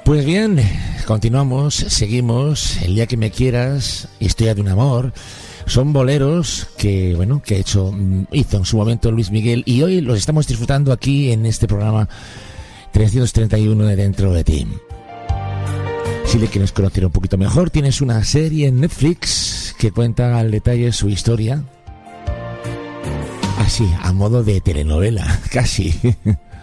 Pues bien, continuamos, seguimos. El día que me quieras, Historia de un amor. Son boleros que, bueno, que hizo en su momento Luis Miguel, y hoy los estamos disfrutando aquí en este programa 331 de Dentro de Ti. Si le quieres conocer un poquito mejor, tienes una serie en Netflix que cuenta al detalle su historia. Así, a modo de telenovela, casi.